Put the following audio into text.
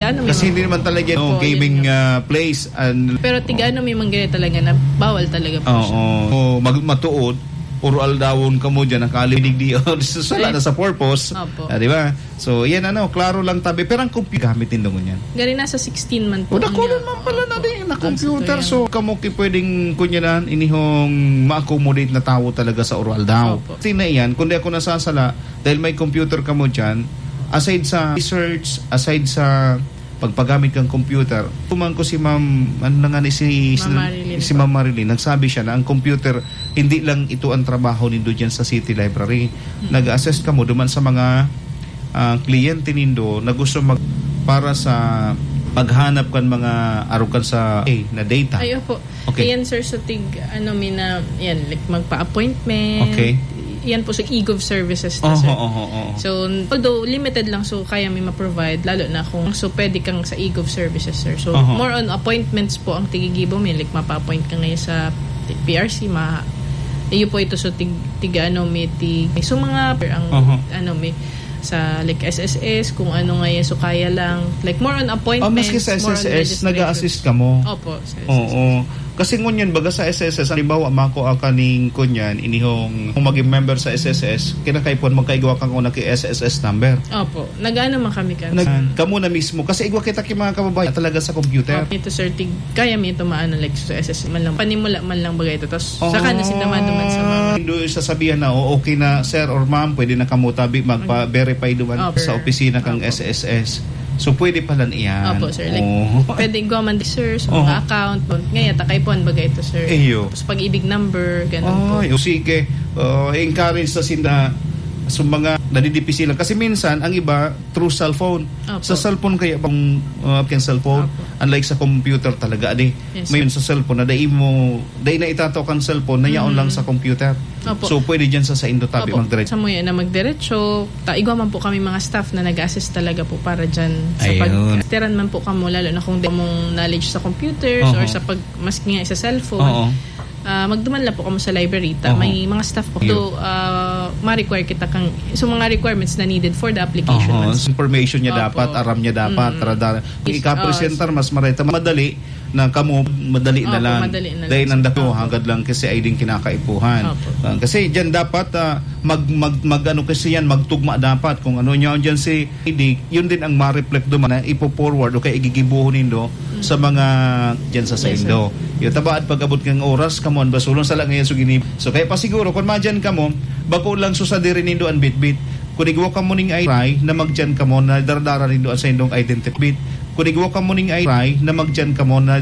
Kasi hindi naman talaga gaming place. Pero tigano may manggaya talaga na bawal talaga po siya. Matuod, puro aldawon ka mo dyan, nakalinig di wala na sa purpose. Di ba? So, yan klaro lang tabi. Pero ang computer, gamitin doon yan. Gari nasa 16 man po. Nakunan man pala natin na computer. So, kamuki pwedeng kunyanan, inihong ma-accommodate na tao talaga sa oral daw. Tina yan, kundi ako nasasala, dahil may computer ka mo dyan, aside sa research, aside sa pagpagamit ng computer, tumang ko si Ma'am Ma'am Marilyn, nagsabi siya na ang computer, hindi lang ito ang trabaho nindo dyan sa City Library. Nag-assess ka mo duman sa mga kliyente nindo na gusto para sa paghanap kan mga arukan sa na data. Ayo po. Okay. Ayan sir, so yan, like magpa-appointment. Okay. Yan po sa e-gov services na, sir. So, although limited lang, so kaya may ma-provide, lalo na kung so pwede kang sa e-gov services, sir. So, more on appointments po ang tigigibo mo. Like, mapa-appoint ka ngayon sa PRC, iyo po ito, so so mga may sa like SSS, kung ano ngayon, so kaya lang. Like, more on appointments. Maski sa SSS, nag-a-assist ka mo? Opo, sa SSS. Kasi ngunyan, baga sa SSS, halimbawa, mako akaning kunyan, inihong maging member sa SSS, kinakaipon, magkaigawa kang una kay SSS number. Opo. Nag-ano man kami ka. Kamu na mismo. Kasi igwa kita kay mga kababayan talaga sa computer. Ito, sir, kaya mo ito maano like sa SSS man lang. Panimula man lang bagay ito. Tapos, saka na sinamaduman sa mga. Hindi sasabihan na, okay na, sir or ma'am, pwede na kamutabi, magpa-verify duman sa opisina kang SSS. So, pwede pala iyan. Opo, sir. Like, pwede gaman, sir, sa mga account. Ngayon, takay po, bagay ito, sir. Tapos, pag-ibig number, ganun po. Sige. Encourage sa sa mga nadidipisilan. Kasi minsan, ang iba, through cellphone. Sa cellphone kaya bang cellphone? Unlike sa computer talaga. May sa cellphone na dahil na itatok ang cellphone na yaon lang sa computer. So, pwede dyan sa Indotabi magdiretso. Sa mo yan na magdiretso. Igwa man po kami mga staff na nag-assist talaga po para dyan. Sa pag-tiran man po kamo, lalo na kung di mong knowledge sa computers or sa maski nga sa cellphone. Magduman lang po kamo sa library. May mga staff po. So, ma-require kita kang mga requirements na needed for the application. Information niya dapat, aram niya dapat. Ika-presentar, mas marita. Madali na kamo, madali na lang. Dahil nandako, hagad lang kasi ay din kinakaipuhan. Kasi dyan dapat, kasi yan, magtugma dapat. Kung ano niya dyan si ID, yun din ang ma-reflect doon na ipo-forward o kaya igigibuhunin do sa mga dyan sa Indo. Yung tabaat pag-abot ng oras, kamuan basulong sa lang ngayon suginip. So kaya pa siguro, kung madyan ka mo, bako lang susadirin nindo ang bit-bit. Kung igwa ka mo ning ay try na magdyan ka mo na dardara nindo ang sa indong identity bit. Kung igwa ka mo ning ay try na magdyan ka mo na